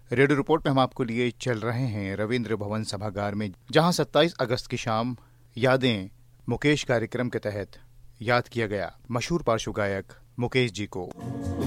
Radio report में हम आपको लिए चल रहे हैं रविंद्र भवन सभागार में, जहां 27 अगस्त की शाम यादें मुकेश कार्यक्रम के तहत याद किया गया मशहूर पार्श्व गायक मुकेश जी को।